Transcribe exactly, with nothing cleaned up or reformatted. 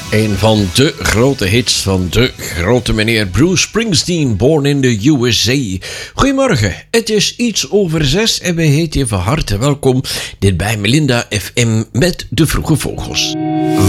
Een van de grote hits van de grote meneer Bruce Springsteen, Born in the U S A. Goedemorgen, het is iets over zes en wij heten je van harte welkom dit bij Melinda F M met de Vroege Vogels.